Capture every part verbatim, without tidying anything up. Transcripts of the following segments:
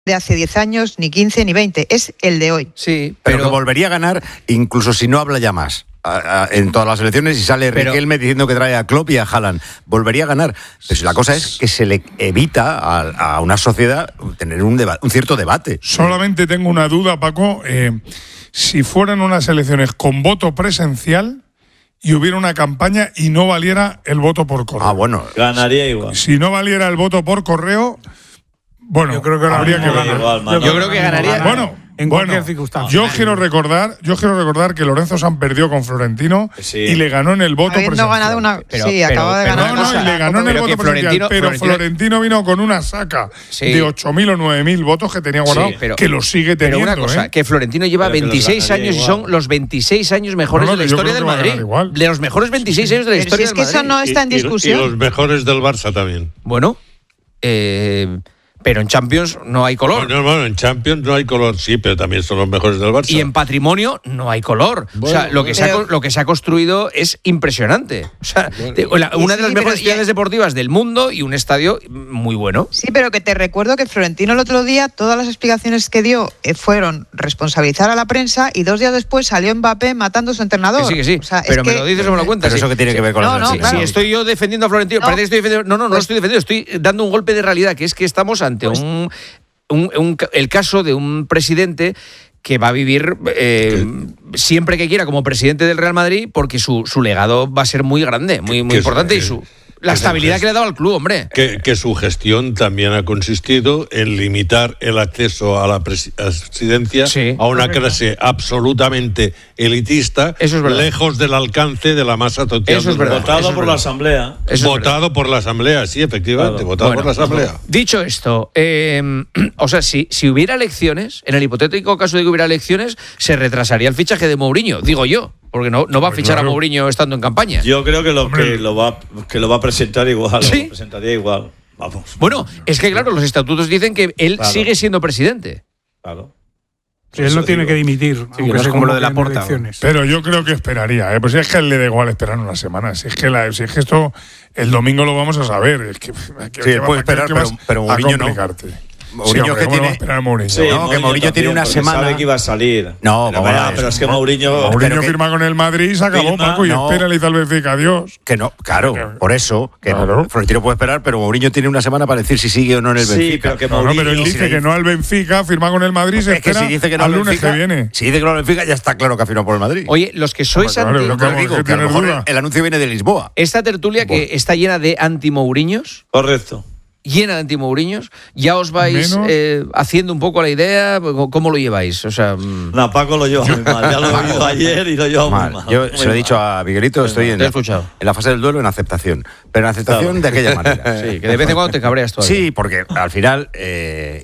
de hace diez años, ni quince, ni veinte, es el de hoy. Sí, pero, pero que volvería a ganar incluso si no habla ya más. A, a, en todas las elecciones y sale pero, Riquelme diciendo que trae a Klopp y a Haaland. Volvería a ganar. Pues la cosa es que se le evita a, a una sociedad tener un, deba- un cierto debate. Solamente tengo una duda, Paco. Eh, si fueran unas elecciones con voto presencial y hubiera una campaña y no valiera el voto por correo. Ah, bueno. Ganaría igual. Si no valiera el voto por correo, bueno, yo creo que habría que ganar. Igual, yo, yo creo que ganaría. Bueno, en bueno, cualquier circunstancia. Yo quiero recordar, yo quiero recordar que Lorenzo Sanz perdió con Florentino sí. y le ganó en el voto Habiendo presencial. ganado una, pero, sí, pero, acaba de pero, ganar. No, no, y le ganó en el voto presencial, Florentino, pero Florentino, Florentino vino con una saca sí. de ocho mil o nueve mil votos que tenía guardado, sí, pero, que lo sigue teniendo. Pero una cosa, ¿eh? que Florentino lleva pero veintiséis años igual. Y son los veintiséis años mejores no, no, de la historia del Madrid. De los mejores veintiséis años de la pero historia si es del que Madrid. Eso no está en discusión. Y, y los mejores del Barça también. Bueno, eh... pero en Champions no hay color. No, no, no, en Champions no hay color, sí, pero también son los mejores del Barça. Y en patrimonio no hay color. Bueno, o sea, lo que, pero... se ha, lo que se ha construido es impresionante. O sea, bueno. la, una de las sí, mejores pero, ciudades deportivas del mundo y un estadio muy bueno. Sí, pero que te recuerdo que Florentino el otro día, todas las explicaciones que dio eh, fueron responsabilizar a la prensa y dos días después salió Mbappé matando a su entrenador. Que sí, que sí. O sea, pero es me que... lo dices o me lo cuentas. Pero sí. eso que tiene sí. que ver con no, la no, claro. Si estoy yo defendiendo a Florentino, no. parece que estoy defendiendo. No, no, no pues... estoy defendiendo, estoy dando un golpe de realidad, que es que estamos ante pues... un. Un, un, el caso de un presidente que va a vivir eh, siempre que quiera como presidente del Real Madrid porque su, su legado va a ser muy grande, muy, muy importante es, y su la estabilidad que le ha dado al club, hombre. Que, que su gestión también ha consistido en limitar el acceso a la presidencia sí, a una correcto. clase absolutamente elitista, Eso es lejos del alcance de la masa total. Eso es verdad. Votado Eso es por verdad. la Asamblea. Eso votado es por la Asamblea, sí, efectivamente, claro. votado bueno, por la Asamblea. Dicho esto, eh, o sea, si, si hubiera elecciones, en el hipotético caso de que hubiera elecciones, se retrasaría el fichaje de Mourinho, digo yo. Porque no, no va a fichar a Mourinho estando en campaña. Yo creo que lo, que lo, va, que lo va a presentar igual. ¿Sí? Lo presentaría igual. Vamos. Bueno, es que claro, los estatutos dicen que él claro. sigue siendo presidente. Claro. Sí, él no tiene que dimitir. Sí, no es como lo de la Porta. Pero yo creo que esperaría. ¿eh? Pues es que a él le da igual esperar una semana. Si es que, la, si es que esto el domingo lo vamos a saber. Es que, que, sí, él puede esperar, pero, pero Mourinho no. Mourinho sí, que tiene a Mourinho? Sí, no, que Mourinho también, tiene una semana sabe que iba a salir. No, pero, vaya, pero es que Mourinho Mourinho firma que, con el Madrid y se acabó, firma, Paco, y no, espera, le hizo al Benfica, adiós. Que no, claro, que, por eso que claro. Florentino puede esperar, pero Mourinho tiene una semana para decir si sigue o no en el Benfica. Sí, pero que Mourinho, no, no, pero él dice si que no al Benfica, firma con el Madrid, es se espera que si dice que no al lunes Benfica, que viene. Si dice que no al Benfica, ya está claro que ha firmado por el Madrid. Oye, los que sois claro, anti... Lo que, digo, que, que a lo mejor el, el anuncio viene de Lisboa. Esta tertulia bueno. que está llena de anti-Mouriños. Correcto. Llena de anti-Mouriños, ya os vais eh, haciendo un poco la idea, ¿cómo lo lleváis? O sea, no, Paco lo lleva muy mal, ya lo he oído ayer y lo llevo muy mal. Yo muy se lo he dicho a Miguelito, estoy en la, en la fase del duelo en aceptación, pero en aceptación claro. de aquella manera. Sí, que de vez en cuando te cabreas todavía. Sí, porque al final eh,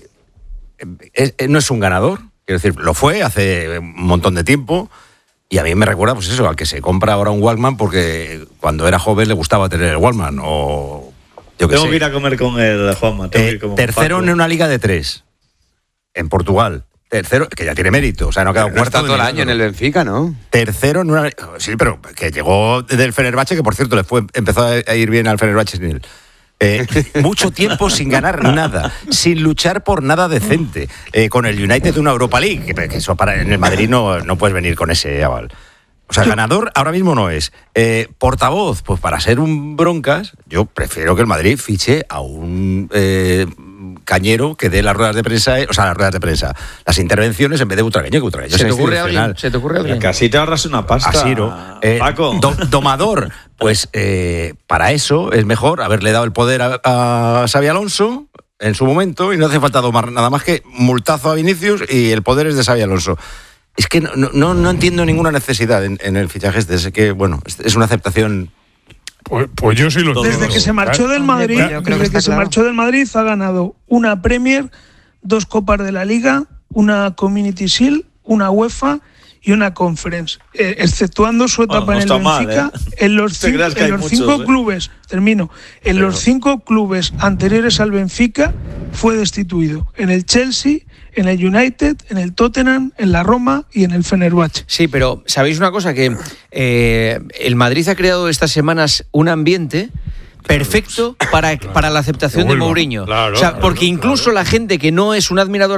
es, no es un ganador, quiero decir, lo fue hace un montón de tiempo. Y a mí me recuerda, pues eso, al que se compra ahora un Walkman porque cuando era joven le gustaba tener el Walkman o... Yo que tengo sé. que ir a comer con el Juanma. Tengo Eh, que ir como tercero Paco. en una liga de tres. En Portugal. Tercero, que ya tiene mérito. O sea, no ha quedado cuarto cuarto todo el año en el Benfica, ¿no? Tercero en una. Sí, pero que llegó del Fenerbahce, que por cierto le fue, empezó a ir bien al Fenerbahce sin él. Eh, mucho tiempo sin ganar nada, sin luchar por nada decente, eh, con el United de una Europa League, que, que eso para en el Madrid no, no puedes venir con ese aval. O sea, ganador ahora mismo no es. Eh, portavoz, pues para ser un broncas, yo prefiero que el Madrid fiche a un eh, cañero que dé las ruedas de prensa, o sea, las ruedas de prensa, las intervenciones en vez de Butragueño, que Butragueño ¿Se te ocurre alguien? ¿Se te ocurre alguien? Que así te ahorras una pasta. Asiro. Eh, Paco. Do, domador, pues eh, para eso es mejor haberle dado el poder a, a Xabi Alonso en su momento y no hace falta domar nada más que multazo a Vinicius y el poder es de Xabi Alonso. Es que no, no, no entiendo ninguna necesidad en, en el fichaje este. Es que, bueno, es una aceptación. Pues, pues yo sí lo Desde tengo. que se marchó del Madrid, Yo creo que desde está que se claro. marchó del Madrid ha ganado una Premier, dos Copas de la Liga, una Community Shield, una UEFA y una Conference, eh, exceptuando su etapa Bueno, no en el está Benfica, mal, ¿eh? en los, Te cinco, creas que en hay los muchos, cinco ¿eh? clubes, termino, en Pero... los cinco clubes anteriores al Benfica fue destituido, en el Chelsea, en el United, en el Tottenham, en la Roma y en el Fenerbahce. Sí, pero ¿sabéis una cosa? Que eh, el Madrid ha creado estas semanas un ambiente perfecto para, para la aceptación de Mourinho. Claro, o sea, claro, porque incluso claro. la gente que no es un admirador